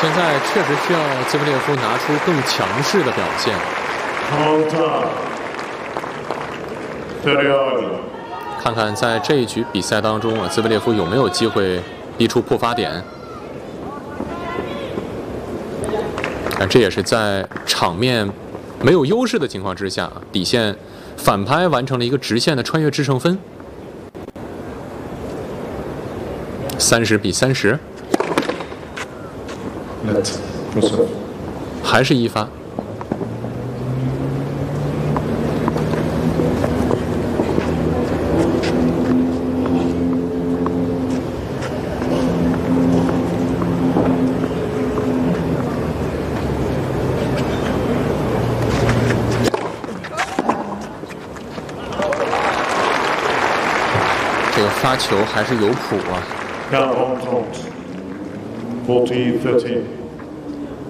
现在确实需要兹维列夫拿出更强势的表现。看看在这一局比赛当中啊，兹维列夫有没有机会逼出破发点？这也是在场面没有优势的情况之下，底线反拍完成了一个直线的穿越制胜分。30比30，还是一发。这个发球还是有谱啊。 Count on 40-13.